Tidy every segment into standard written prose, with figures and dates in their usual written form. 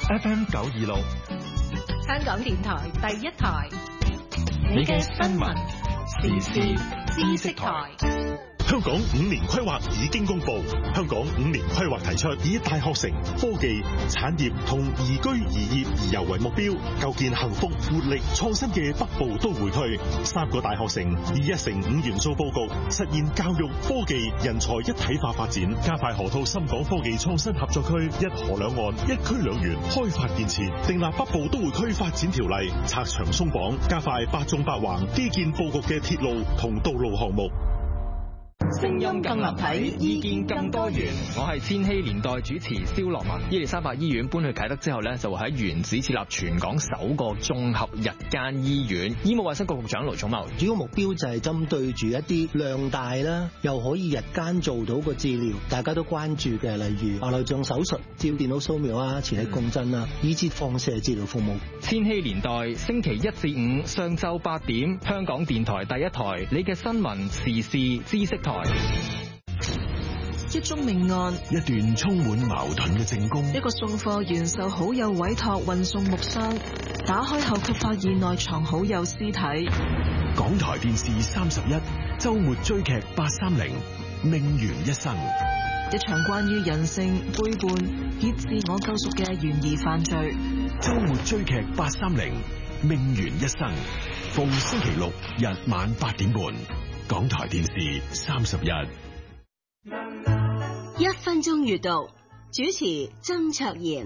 FM 926， 香港電台第一台， 你嘅新聞時事知識台。 香港5年規劃已經公布，香港5年規劃提出以大學城、科技、產業同宜居宜業宜遊為目標，構建幸福、活力、創新嘅北部都會區。3個大學城以1城5元素佈局，實現教育、科技、人才一體化發展，加快河套深港科技創新合作區，一河兩岸、一區兩園開發建設，訂立北部都會區發展條例，拆牆鬆綁，加快8縱8橫基建佈局嘅鐵路同道路項目。 聲音更立體，意見更多元。 我係千禧年代主持蕭樂文。伊利沙伯醫院搬去啟德之後呢，就會喺原址設立全港首個綜合日間醫院。醫務衛生局局長盧寵茂， 主要目標就係針對住一啲量大啦，又可以日間做到個治療，大家都關注嘅，例如白內障手術、照電腦掃描啊、磁力共振啊，以至放射治療服務。 千禧年代星期1至5上晝8點，香港電台第一台，你嘅新聞時事知識台。 一宗命案， 一段充滿矛盾嘅證供， 一個送貨員受好友委託運送木箱，打開後卻發現內藏好友屍體。 港台電視31周末追劇830命懸一生， 一場關於人性背叛以自我救贖嘅懸疑犯罪。 周末追劇830命懸一生，逢星期6日晚8點半，港台電視31。 1分鐘閱讀，主持曾卓賢。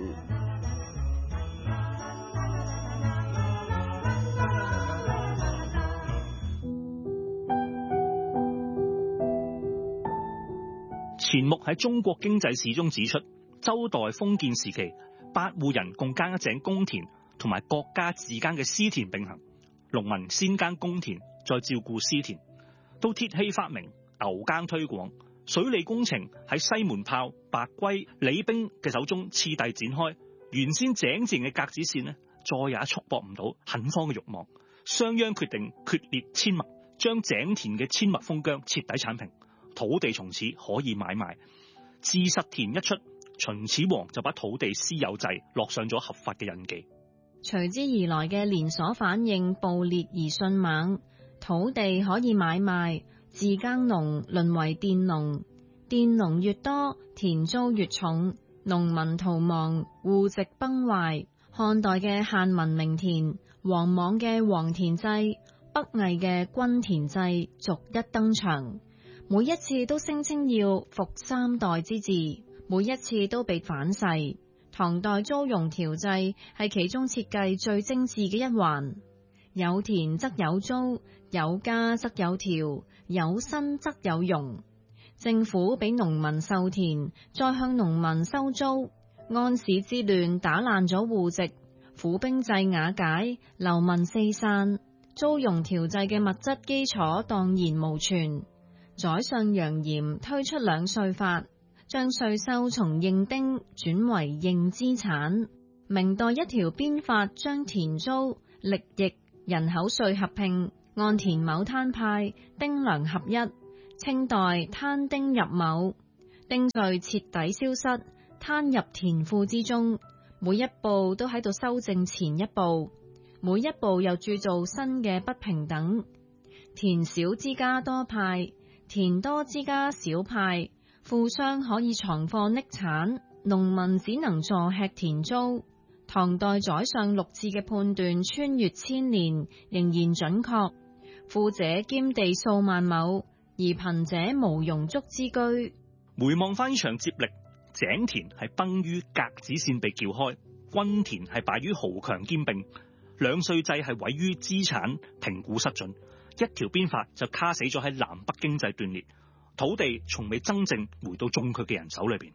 錢穆喺中國經濟史中指出，周代封建時期，8戶人共耕一井公田，同埋國家自耕嘅私田並行。農民先耕公田，再照顧私田。到鐵器發明，牛耕推廣，水利工程喺西門豹、白圭、李冰嘅手中次第展開。原先井字形嘅格子線呢，再也束縛唔到墾荒嘅慾望。商鞅決定決裂遷麥，將井田嘅遷麥封疆徹底剷平，土地從此可以買賣。自實田一出，秦始皇就把土地私有制落上咗合法嘅印記。 隨之而來嘅連鎖反應暴烈而迅猛，土地可以買賣，自耕農淪為佃農，佃農越多，田租越重，農民逃亡，戶籍崩壞。漢代嘅限民名田，王莽嘅王田制，北魏嘅均田制逐一登場，每一次都聲稱要復3代之治，每一次都被反噬。唐代租庸調制係其中設計最精緻嘅一環，有田則有租，有家則有條，有薪則有傭。政府俾農民授田，再向農民收租。安史之亂打爛咗戶籍，府兵制瓦解，流民四散，租庸調制嘅物質基礎蕩然無存。宰相楊炎推出兩稅法，將稅收從認丁轉為認資產。明代一條鞭法將田租、力役、人口稅合併，按田畝攤派，丁糧合一。清代攤丁入畝，丁稅徹底消失，攤入田庫之中。每一步都喺度修正前一步，每一步又鑄造新嘅不平等。田少之家多派，田多之家少派。富商可以藏貨匿產，農民只能坐吃田租。唐代宰相陸贽嘅判斷穿越千年仍然準確，富者兼地數萬畝，而貧者無庸足之居。 回望翻呢場接力，井田係崩於格子線被撬開，均田係敗於豪強兼併，兩稅制係毀於資產評估失準，一條鞭法就卡死咗喺南北經濟斷裂，土地從未真正回到種佢嘅人手裏邊。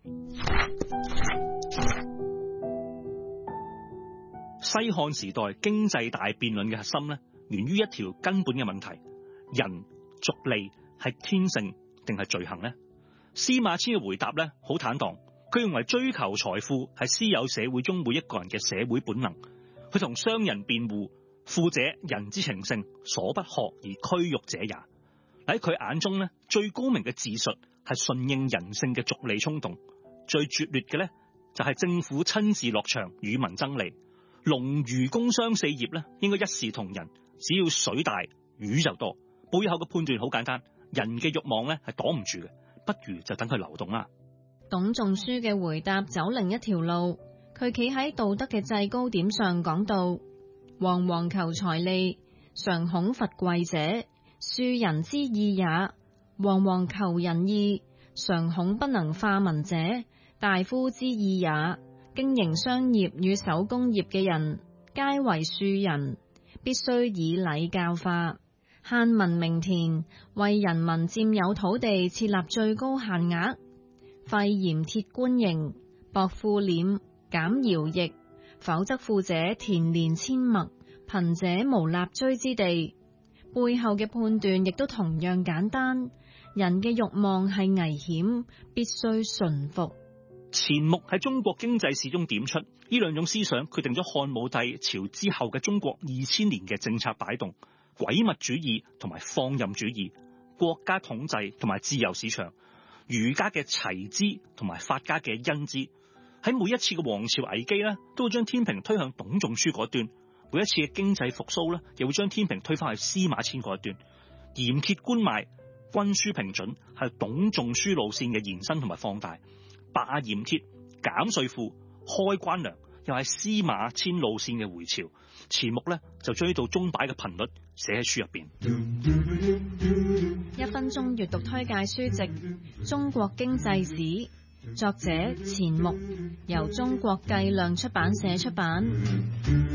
西漢時代經濟大辯論嘅核心呢，源於一條根本嘅問題：人逐利係天性定係罪行呢？司馬遷嘅回答呢，好坦蕩，佢認為追求財富係私有社會中每一個人嘅社會本能。佢同商人辯護，富者人之情性，所不學而驅欲者也。喺佢眼中呢，最高明嘅治術係順應人性嘅逐利衝動，最拙劣嘅呢， 就係政府親自落場與民爭利。農漁工商四業咧應該一視同仁，只要水大魚就多。背後嘅判斷好簡單，人嘅慾望咧係擋唔住嘅，不如就等佢流動啦。 董仲舒嘅回答走另一條路，佢企喺道德嘅制高點上講道：惶惶求財利，常恐伐貴者，庶人之義也；惶惶求仁義，常恐不能化民者，大夫之義也。經營商業與手工業嘅人，皆為庶人，必須以禮教化。限民明田，為人民佔有土地設立最高限額，廢鹽鐵官營，薄賦斂，減徭役，否則富者田連阡陌，貧者無立錐之地。背後嘅判斷亦都同樣簡單，人嘅慾望係危險，必須馴服。 錢穆喺中國經濟史中點出，呢兩種思想決定咗漢武帝朝之後嘅中國2000年嘅政策擺動，鬼物主義同埋放任主義，國家統治同埋自由市場，儒家嘅齊之同埋法家嘅恩之。喺每一次嘅王朝危機咧，都會將天平推向董仲舒嗰一端；每一次嘅經濟復甦咧，又會將天平推返去司馬遷嗰一端。鹽鐵官賣、軍書平準係董仲舒路線嘅延伸同埋放大。罷鹽鐵、減稅賦、開關糧，又係司馬遷路線嘅回潮。錢穆咧就追到鐘擺嘅頻率寫喺書入邊。 1分鐘閱讀推介書籍《中國經濟史》，作者錢穆，由中國計量出版社出版。